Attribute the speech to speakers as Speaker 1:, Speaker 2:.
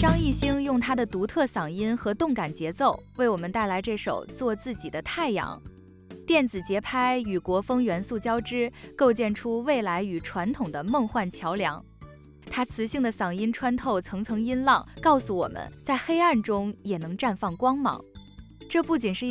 Speaker 1: 张艺兴用他的独特嗓音和动感节奏，为我们带来这首《做自己的太阳》。电子节拍与国风元素交织，构建出未来与传统的梦幻桥梁。他磁性的嗓音穿透层层音浪，告诉我们在黑暗中也能绽放光芒。这不仅是